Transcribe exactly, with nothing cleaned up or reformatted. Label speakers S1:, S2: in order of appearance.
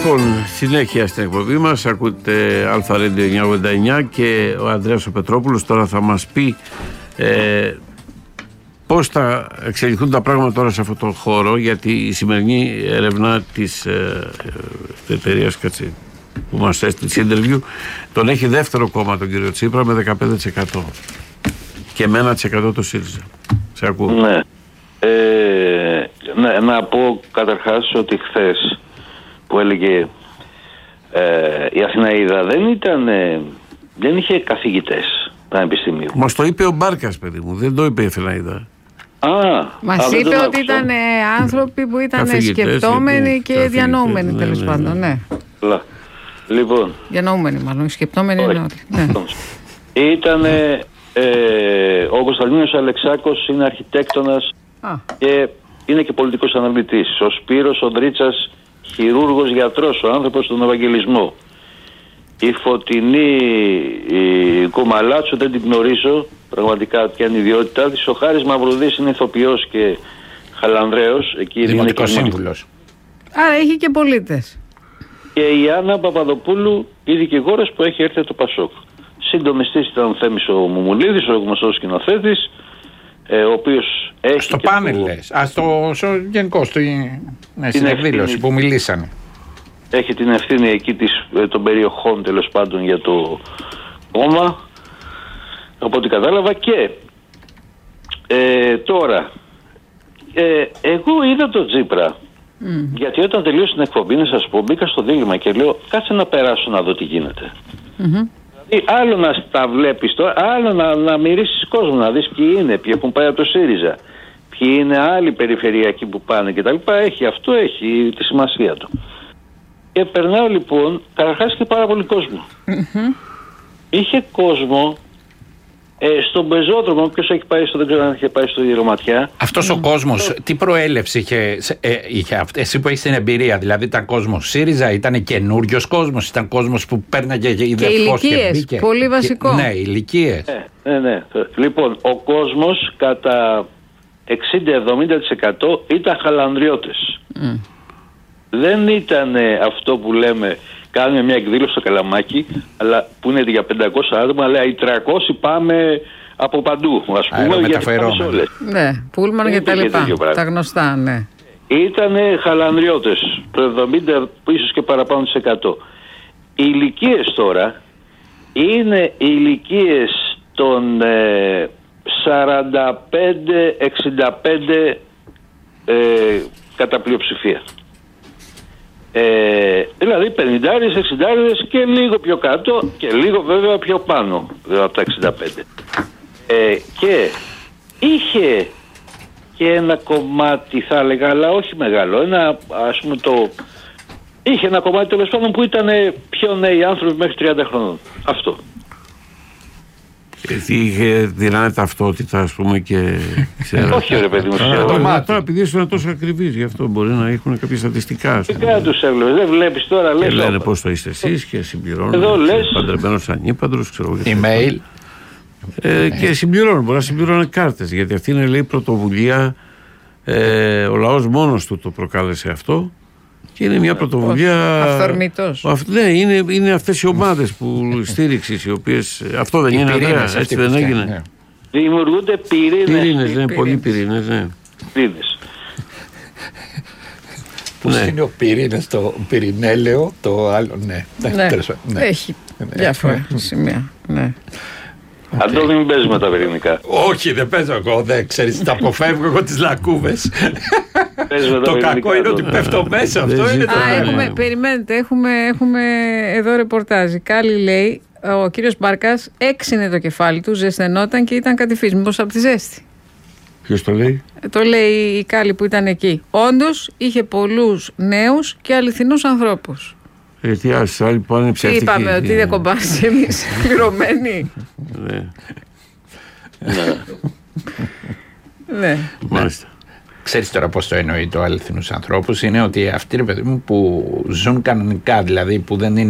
S1: Λοιπόν, συνέχεια στην εκπομπή μας, ακούτε Αλφα Radio εννιακόσια ογδόντα εννιά και ο Ανδρέας ο Πετρόπουλος τώρα θα μας πει ε, πώς θα εξελιχθούν τα πράγματα τώρα σε αυτό το χώρο, γιατί η σημερινή έρευνα της ε, ε, εταιρείας Κατσί που μας έστειλε σε interview τον έχει δεύτερο κόμμα τον κύριο Τσίπρα με δεκαπέντε τοις εκατό και με ένα τοις εκατό το ΣΥΡΙΖΑ. Σε ακούω.
S2: Ναι. Ε, να, να πω καταρχάς ότι χθες που έλεγε ε, η Αθηναίδα δεν ήταν, ε, δεν είχε καθηγητές πανεπιστημίου.
S1: Μας το είπε ο Μπάρκας, παιδί μου, δεν το είπε η Αθηναίδα.
S3: Μας είπε ότι ήταν ε, άνθρωποι που ήταν σκεπτόμενοι και διανοούμενοι, τέλος ναι, ναι, πάντων. Ναι.
S2: Ναι. Λοιπόν.
S3: Διανοούμενοι, μάλλον. Σκεπτόμενοι είναι όλοι. Ναι.
S2: Ήταν ε, ο Κωνσταντίνος Αλεξάκος, είναι αρχιτέκτονας Α. και είναι και πολιτικός αναλυτής. Ο Σπύρος ο Δρίτσας, χειρούργος γιατρός, ο άνθρωπος στον Ευαγγελισμό. Η Φωτεινή η Κουμαλάτσου δεν την γνωρίζω πραγματικά ποια είναι η ιδιότητά της. Ο Χάρης Μαυρουδής είναι ηθοποιός και χαλανδρέος.
S4: Δημοτικός σύμβουλος.
S3: Άρα έχει και πολίτες.
S2: Και η Άννα Παπαδοπούλου, η δικηγόρος που έχει έρθει από το Πασόκ. Συντονιστής ήταν ο Θέμης ο Μουμουλίδης, ο γνωστός σκηνοθέτης, ε, ο οποίος έχει.
S4: Στο πάνελ το... λες. Α, στο, στο γενικό, στο, ναι, στην εκδήλωση που μιλήσανε.
S2: Έχει την ευθύνη εκεί της, των περιοχών τέλος πάντων για το κόμμα, από ό,τι κατάλαβα. Και ε, τώρα, ε, εγώ είδα τον Τσίπρα. Mm. Γιατί όταν τελείωσε την εκπομπή, να σας πω, μπήκα στο δίλημμα και λέω κάτσε να περάσω να δω τι γίνεται. Mm-hmm. Δηλαδή άλλο να τα βλέπεις τώρα, άλλο να, να μυρίσεις κόσμο, να δεις ποιοι είναι, ποιοι έχουν πάει από το ΣΥΡΙΖΑ, ποιοι είναι άλλοι περιφερειακοί που πάνε κτλ. Έχει αυτό, έχει τη σημασία του. Και περνάω λοιπόν, καταρχάς είχε πάρα πολύ κόσμο. Mm-hmm. Είχε κόσμο ε, στον πεζόδρομο, ποιος έχει πάει στο, δεν ξέρω αν είχε πάει στο Ηρωματιά.
S4: Αυτός mm. ο κόσμος, το... τι προέλευση είχε, ε, είχε, εσύ που έχεις την εμπειρία, δηλαδή ήταν κόσμος ΣΥΡΙΖΑ, ήταν καινούριος κόσμος, ήταν κόσμος που πέρναγε η
S3: και ηλικίες, πολύ βασικό.
S4: Και, ναι, ηλικίες.
S2: Ναι, ναι, ναι. Λοιπόν, ο κόσμος κατά εξήντα με εβδομήντα τοις εκατό ήταν χαλανδριώτες. Mm. Δεν ήταν αυτό που λέμε κάνουμε μια εκδήλωση στο Καλαμάκι, αλλά που είναι για πεντακόσια άτομα, αλλά οι τριακόσιοι πάμε από παντού, ας πούμε, γιατί πάμε σε όλες.
S3: Ναι, πούλμαν και τα λοιπά, τα γνωστά, ναι.
S2: Ήτανε χαλανδριώτες, το εβδομήντα ίσως και παραπάνω της εκατό. Οι ηλικίες τώρα είναι οι ηλικίες των ε, σαράντα πέντε εξήντα πέντε ε, κατά πλειοψηφία. Ε, δηλαδή πενηντάριδες, εξηντάριδες και λίγο πιο κάτω και λίγο βέβαια πιο πάνω από τα εξήντα πέντε. Ε, και είχε και ένα κομμάτι, θα έλεγα, αλλά όχι μεγάλο, ένα, ας πούμε, το είχε ένα κομμάτι τέλος πάντων που ήταν πιο νέοι άνθρωποι μέχρι τριάντα χρονών. Αυτό.
S1: Γιατί είχε δυνάμει ταυτότητα, ας πούμε, και ξέρω.
S2: Όχι, ρε παιδί μου.
S1: Τώρα επειδή ήσουν τόσο ακριβείς, γι' αυτό μπορεί να έχουν κάποια στατιστικά.
S2: Φυσικά τους έβλεπες, δεν βλέπεις τώρα, λες.
S1: Και λένε πώς το είστε εσείς και συμπληρώνουν.
S2: Εδώ λες.
S1: Παντρεμένος ανήπαντρος, ξέρω.
S4: Email.
S1: Ε, και συμπληρώνουν, μπορεί να συμπληρώνουν κάρτες. Γιατί αυτή είναι, λέει, πρωτοβουλία. Ε, ο λαός μόνος του το προκάλεσε αυτό. Και είναι μια πρωτοβουλία.
S3: Αυθορμητός.
S1: Ναι, είναι, είναι αυτές οι ομάδες που στήριξης, οι οποίες. Αυτό δεν είναι, Ανδρέα, έτσι δεν έγινε.
S2: Ναι. Δημιουργούνται πυρήνες.
S1: Πυρήνες, ναι, πολλοί πυρήνες, ναι.
S2: Πυρήνες.
S4: Πώς ναι. είναι ο πυρήνες, το πυρηνέλαιο, το άλλο, ναι.
S3: Ναι, ναι. Έχει διάφορα σημεία, ναι.
S2: Okay. Αντώνη, μην παίζουμε τα πυρηνικά.
S4: Όχι, δεν παίζω εγώ, δεν ξέρεις, τα αποφεύγω εγώ τις λακκούβες. Το κακό είναι ότι πέφτω μέσα, αυτό είναι το
S3: Α, έχουμε, περιμένετε, έχουμε, έχουμε εδώ ρεπορτάζ. Κάλλη λέει, ο κύριος Μπάρκας έξινε το κεφάλι του, ζεσθενόταν και ήταν κατηφής. Μήπως από τη ζέστη.
S1: Ποιος το λέει?
S3: Το λέει η Κάλλη που ήταν εκεί. Όντως είχε πολλούς νέους και αληθινούς ανθρώπους.
S1: Γιατί άλλοι πάνε ψεύτικοι.
S3: Είπαμε ότι δεν κομπάσαι εμείς πληρωμένοι.
S1: Ναι.
S3: Ναι.
S1: Μάλιστα.
S4: Ξέρεις τώρα πώς το εννοεί το αληθινούς ανθρώπους? Είναι ότι αυτοί, ρε παιδί μου, που ζουν κανονικά, δηλαδή που δεν είναι